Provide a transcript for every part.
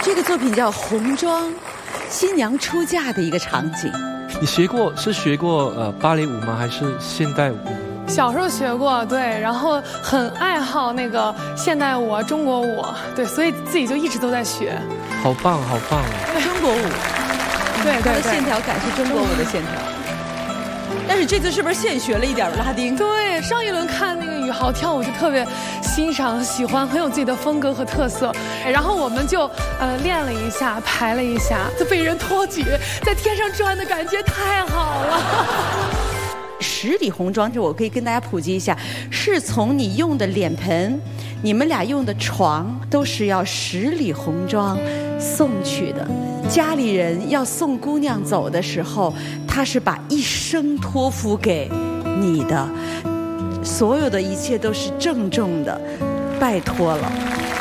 这个作品叫《红妆》，新娘出嫁的一个场景。 你学过芭蕾舞吗？还是现代舞？ 小时候学过，对，然后很爱好那个现代舞啊、中国舞，对，所以自己就一直都在学。 好棒，好棒啊！ 中国舞， 对， 它的线条感是中国舞的线条。但是这次是不是现学了一点拉丁？ 对，上一轮看那个宇豪跳舞就特别欣赏、喜欢，很有自己的风格和特色。然后我们就练了一下，排了一下，就被人托举在天上转的感觉太好了。 十里红妆，这我可以跟大家普及一下，是从你用的脸盆，你们俩用的床，都是要十里红妆送去的。家里人要送姑娘走的时候，他是把一生托付给你的，所有的一切都是郑重的，拜托了。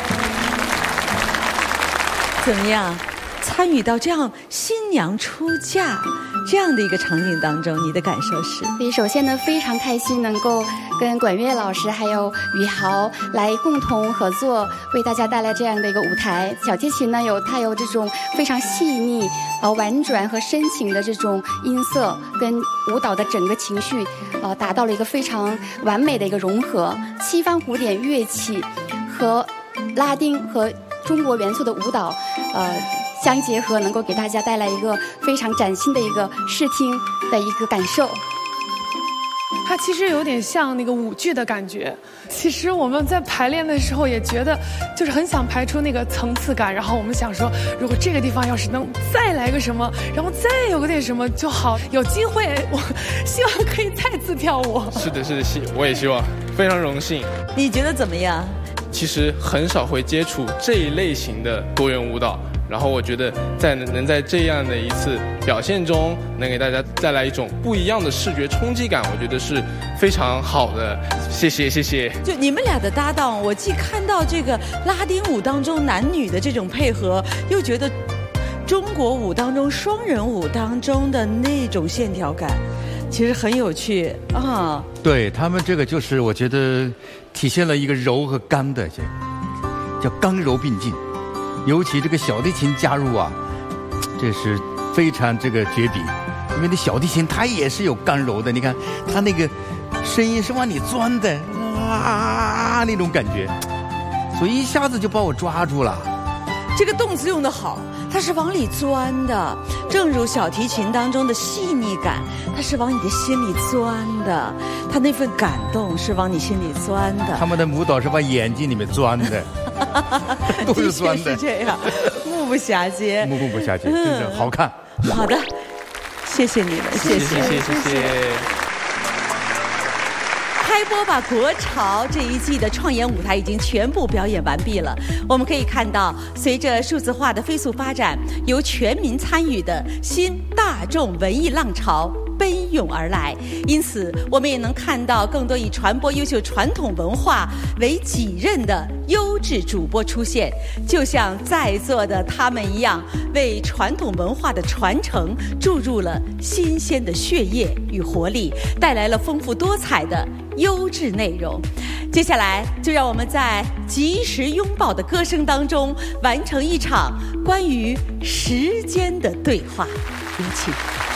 怎么样？参与到这样新娘出嫁这样的一个场景当中，你的感受是？ 所以首先呢，非常开心能够跟管乐老师还有宇豪来共同合作，为大家带来这样的一个舞台。小提琴呢，它有这种非常细腻、婉转和深情的这种音色，跟舞蹈的整个情绪，达到了一个非常完美的一个融合。西方古典乐器和拉丁和中国元素的舞蹈，相结合，能够给大家带来一个非常崭新的一个视听的一个感受。 它其实有点像那个舞剧的感觉。其实我们在排练的时候也觉得，就是很想排出那个层次感。然后我们想说，如果这个地方要是能再来个什么，然后再有个点什么就好。有机会，我希望可以再次跳舞。 是的，我也希望，非常荣幸。 你觉得怎么样？ 其实很少会接触这一类型的多元舞蹈。然后我觉得能在这样的一次表现中，能给大家带来一种不一样的视觉冲击感，我觉得是非常好的。谢谢。 就你们俩的搭档，我既看到这个拉丁舞当中男女的这种配合，又觉得中国舞当中双人舞当中的那种线条感，其实很有趣啊。 对，他们这个就是我觉得体现了一个柔和刚的，这个叫刚柔并进。尤其这个小提琴加入啊，这是非常这个绝笔，因为那小提琴它也是有刚柔的，你看它那个声音是往里钻的啊那种感觉，所以一下子就把我抓住了。 这个动词用得好，它是往里钻的，正如小提琴当中的细腻感，它是往你的心里钻的，它那份感动是往你心里钻的。 他们的舞蹈是往眼睛里面钻的，都是钻的， 是这样，目不暇接， 目不暇接，真的好看。 好的，谢谢你们，谢谢。开播吧国潮这一季的创演舞台已经全部表演完毕了。我们可以看到，随着数字化的飞速发展，由全民参与的新大众文艺浪潮奔涌而来，因此我们也能看到更多以传播优秀传统文化为己任的优质主播出现，就像在座的他们一样，为传统文化的传承注入了新鲜的血液与活力，带来了丰富多彩的优质内容。接下来就让我们在及时拥抱的歌声当中，完成一场关于时间的对话。有请。